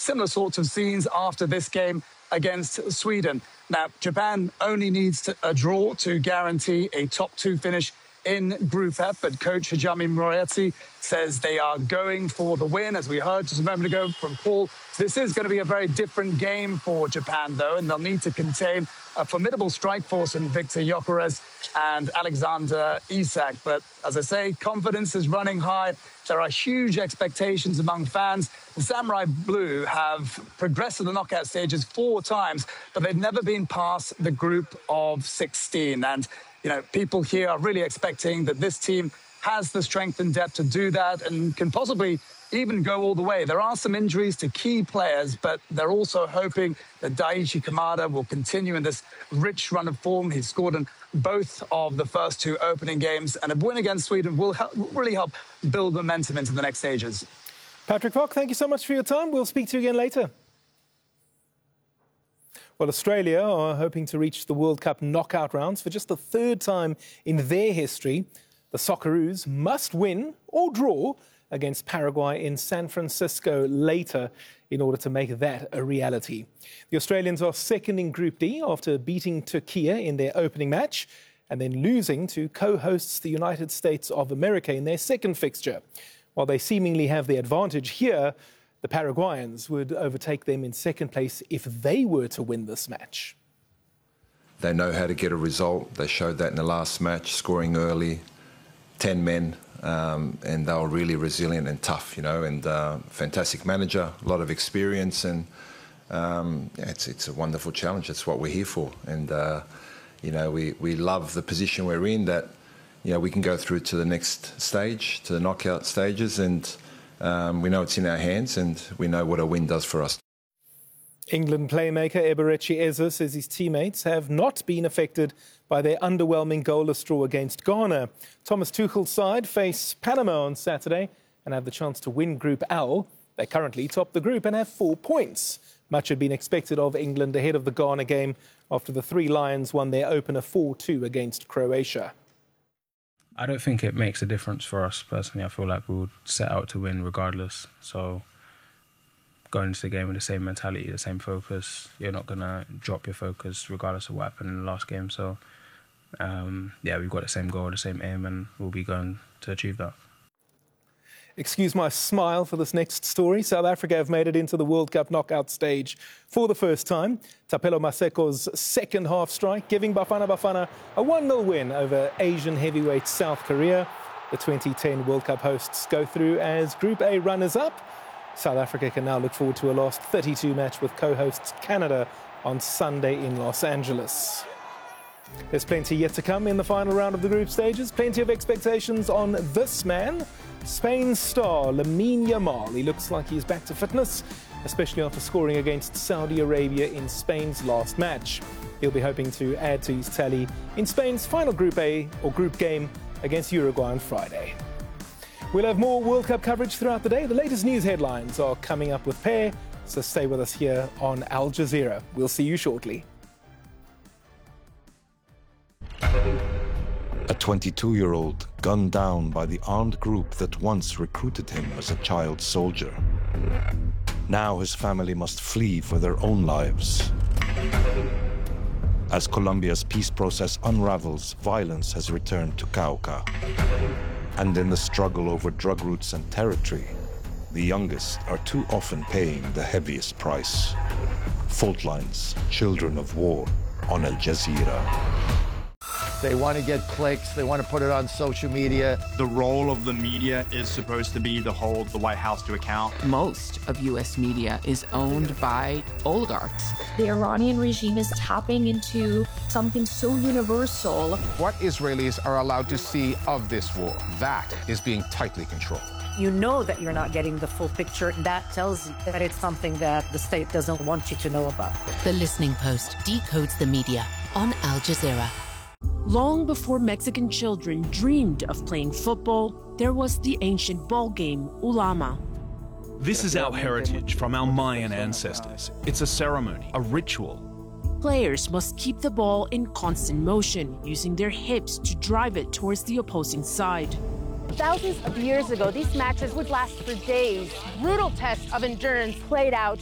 similar sorts of scenes after this game against Sweden. Now, Japan only needs a draw to guarantee a top 2 finish in Group F, but coach Hajime Moriyasu says they are going for the win. As we heard just a moment ago from Paul, this is going to be a very different game for Japan, though, and they'll need to contain a formidable strike force in Victor Gyökeres and Alexander Isak. But as I say, confidence is running high. There are huge expectations among fans. The Samurai Blue have progressed to the knockout stages 4 times, but they've never been past the group of 16. And people here are really expecting that this team has the strength and depth to do that and can possibly even go all the way. There are some injuries to key players, but they're also hoping that Daichi Kamada will continue in this rich run of form. He's scored in both of the first 2 opening games, and a win against Sweden will really help build momentum into the next stages. Patrick Fock, thank you so much for your time. We'll speak to you again later. Well, Australia are hoping to reach the World Cup knockout rounds for just the 3rd time in their history. The Socceroos must win or draw against Paraguay in San Francisco later in order to make that a reality. The Australians are second in Group D after beating Turkey in their opening match and then losing to co-hosts the United States of America in their second fixture. While they seemingly have the advantage here, the Paraguayans would overtake them in second place if they were to win this match. They know how to get a result. They showed that in the last match, scoring early, 10 men, and they were really resilient and tough, and fantastic manager, a lot of experience, and it's a wonderful challenge. That's what we're here for. And, we love the position we're in, that, we can go through to the next stage, to the knockout stages, and we know it's in our hands, and we know what a win does for us. England playmaker Eberechi Eze says his teammates have not been affected by their underwhelming goalless draw against Ghana. Thomas Tuchel's side face Panama on Saturday and have the chance to win Group L. They currently top the group and have 4 points. Much had been expected of England ahead of the Ghana game after the 3 Lions won their opener 4-2 against Croatia. I don't think it makes a difference for us personally. I feel like we would set out to win regardless. So going into the game with the same mentality, the same focus, you're not going to drop your focus regardless of what happened in the last game. So, we've got the same goal, the same aim, and we'll be going to achieve that. Excuse my smile for this next story. South Africa have made it into the World Cup knockout stage for the first time. Tapelo Maseko's second half strike, giving Bafana Bafana a 1-0 win over Asian heavyweight South Korea. The 2010 World Cup hosts go through as Group A runners-up. South Africa can now look forward to a last 32 match with co-hosts Canada on Sunday in Los Angeles. There's plenty yet to come in the final round of the group stages. Plenty of expectations on this man, Spain's star Lamine Yamal. He looks like he's back to fitness, especially after scoring against Saudi Arabia in Spain's last match. He'll be hoping to add to his tally in Spain's final Group A or group game against Uruguay on Friday. We'll have more World Cup coverage throughout the day. The latest news headlines are coming up with Per, so stay with us here on Al Jazeera. We'll see you shortly. A 22-year-old gunned down by the armed group that once recruited him as a child soldier. Now his family must flee for their own lives. As Colombia's peace process unravels, violence has returned to Cauca. And in the struggle over drug routes and territory, the youngest are too often paying the heaviest price. Fault lines, children of war, on Al Jazeera. They want to get clicks. They want to put it on social media. The role of the media is supposed to be to hold the White House to account. Most of U.S. media is owned by oligarchs. The Iranian regime is tapping into something so universal. What Israelis are allowed to see of this war, that is being tightly controlled. You know that you're not getting the full picture. That tells you that it's something that the state doesn't want you to know about. The Listening Post decodes the media on Al Jazeera. Long before Mexican children dreamed of playing football, there was the ancient ball game, Ulama. This is our heritage from our Mayan ancestors. It's a ceremony, a ritual. Players must keep the ball in constant motion, using their hips to drive it towards the opposing side. Thousands of years ago, these matches would last for days. Brutal tests of endurance played out